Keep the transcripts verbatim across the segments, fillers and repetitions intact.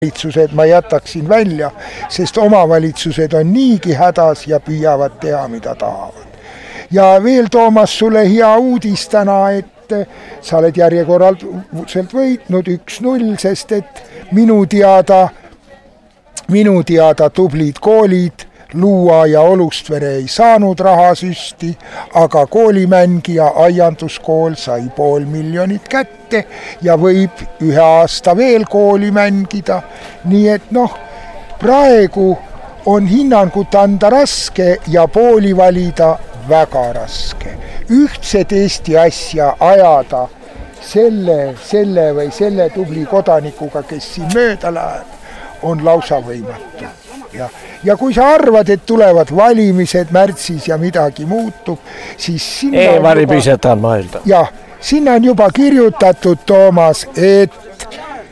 Omavalitsused ma jätaksin välja, sest omavalitsused on niigi hädas ja püüavad teha, mida tahavad. Ja veel Toomas sulle hea uudis täna, et sa oled järjekorralduselt võitnud üks null, sest et minu teada, minu teada tublid koolid Luua ja Olustvere ei saanud rahasüsti, aga koolimängija aianduskool sai pool miljonit kätte ja võib ühe aasta veel kooli mängida. Nii et noh, praegu on hinnangut anda raske ja pooli valida väga raske. Ühtset Eesti asja ajada selle, selle või selle tubli kodanikuga, kes siin mööda läheb, on lausa võimatu. Ja, ja kui sa arvad, et tulevad valimised märtsis ja midagi muutub, siis sinna ei, valimised on mõelda. Ja, sinna on juba kirjutatud, Toomas, et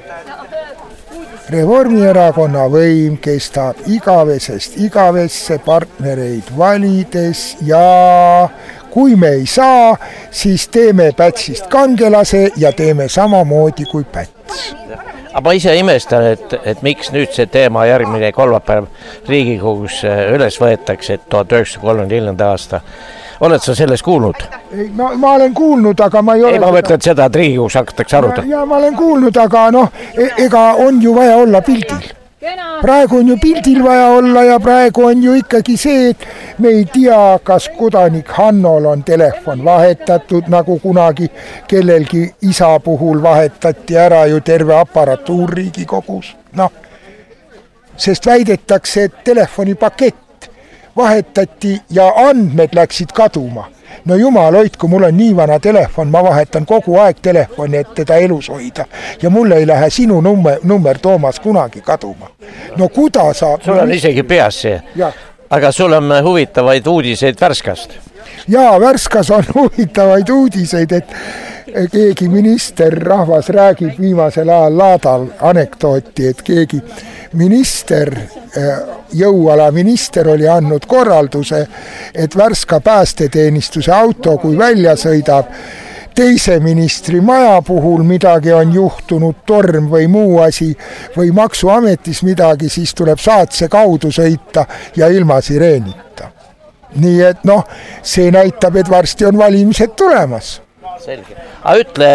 Reformierakonna võim kestab igavesest igavesse partnereid valides ja kui me ei saa, siis teeme Pätsist kangelase ja teeme samamoodi kui Päts. Aga ma ise imestan, et, et miks nüüd see teema järgmine kolmapäev Riigikogus üles võetakse, et tuhat üheksasada kolmekümne neljanda aasta. Oled sa sellest kuulnud? Ei, ma, ma olen kuulnud, aga ma ei ole... Ei, ma mõtlen seda, et Riigikogus hakatakse arutada. Ja, ja ma olen kuulnud, aga noh, ega on ju vaja olla pildil. Praegu on ju pildil vaja olla ja praegu on ju ikkagi see, et me ei tea, kas kodanik Hannol on telefon vahetatud, nagu kunagi kellelgi isa puhul vahetati ära ju terve aparatuur Riigikogus. No, sest väidetakse, et telefonipakett vahetati ja andmed läksid kaduma. No jumal hoidku, mul on nii vana telefon, ma vahetan kogu aeg telefoni, et teda elus hoida. Ja mulle ei lähe sinu number, number Toomas kunagi kaduma. No kuda saab... Sul on isegi peas see. Ja. Aga sul on huvitavaid uudiseid Värskast. Jaa, Värskas on huvitavaid uudiseid, et keegi minister, rahvas räägib viimasel ajal laadal anekdooti, et keegi minister, jõuala minister oli andnud korralduse, et Värska päästeteenistuse auto, kui välja sõidab, teise ministri maja puhul midagi on juhtunud, torm või muu asi, või maksuametis midagi, siis tuleb saatse kaudu sõita ja ilma sireenita. Nii et noh, see näitab, et varsti on valimised tulemas. Selge. Aga ütle,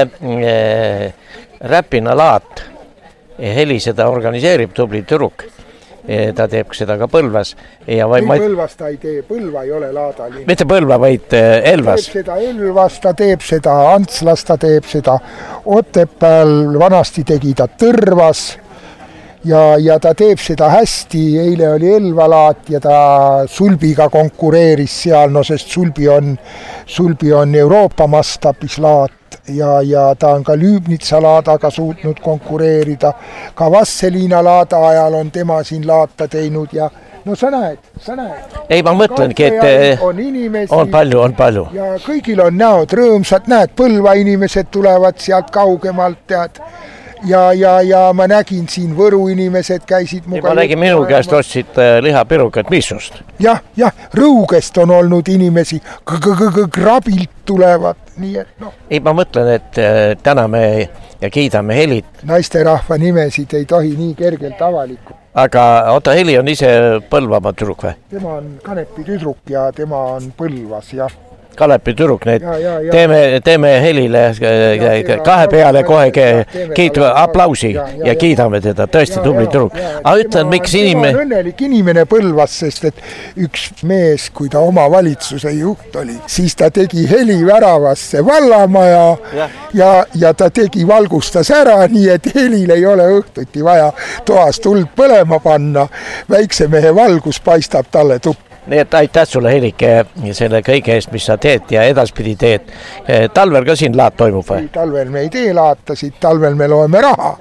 äh, Räpina laat, Heli seda organiseerib, tubli tüdruk. Ta teeb seda ka Põlvas. Ja või ma... Põlvas ta ei tee, Põlva ei ole laadali. Mitte Põlva, vaid Elvas. Ta teeb seda Elvas, ta teeb seda Antslas, ta teeb seda Otepääl, vanasti tegi ta Tõrvas ja, ja ta teeb seda hästi. Eile oli Elva laat ja ta Sulbiga konkureeris seal, no sest Sulbi on, Sulbi on Euroopa mastaabis laat. Ja, ja ta on ka Lüübnitsa laadaga suutnud konkureerida. Ka Vasseliina laada ajal on tema siin laata teinud ja no sa näed, sa näed. Ei, ma mõtlengi, et on, inimesi, on palju, on palju. Ja kõigil on näod rõõmsad, näed, Põlva inimesed tulevad sealt kaugemalt, tead. Ja, ja, ja ma nägin siin Võru inimesed käisid muga... Ma nägin minu käest ostsid lihapirukat Missust. Jah, jah, Rõugest on olnud inimesi, Krabilt tulevad, nii et noh. Ei, ma mõtlen, et täname ja kiidame Helit. Naisterahva nimesid ei tohi nii kergelt avaliku. Aga oota, Heli on ise Põlvamaa tüdruk või? Tema on Kanepi tüdruk ja tema on Põlvas, jah. Kalepi tüdruk, need ja, ja, ja. Teeme, teeme Helile ja, kahe peale kohe kiitu, aplausi ja, ja, ja kiidame teda, tõesti tubli tüdruk. Aga ütlen, miks inimene... Tema on õnnelik inimene Põlvas, sest et üks mees, kui ta oma valitsuse juht oli, siis ta tegi Heli väravasse vallamaja ja, ja, ja ta tegi valgustas ära, nii et Helil ei ole õhtuti vaja toas tuld põlema panna. Väikse mehe valgus paistab talle tuppa. Nii et aitäh sulle, Helike, selle kõige eest, mis sa teed ja edaspidi teed. Talvel ka siin laat toimub või? Talvel me ei tee laatasid, talvel me loeme raha.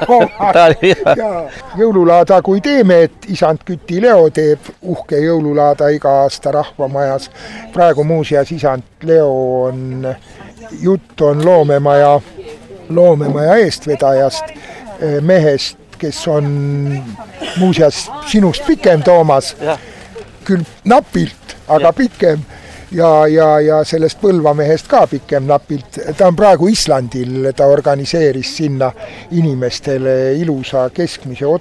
ja jõululaada kui teeme, et isand Küti Leo teeb uhke jõululaada iga aasta Rahvamajas. Praegu muuseas isand Leo on, jutt on Loomemaja, Loomemaja eestvedajast, mehest, kes on muuseas sinust pikem, Toomas. Ja. Küll napilt, aga pikem ja, ja, ja sellest Põlvamehest ka pikem napilt. Ta on praegu Islandil, ta organiseeris sinna inimestele ilusa keskmise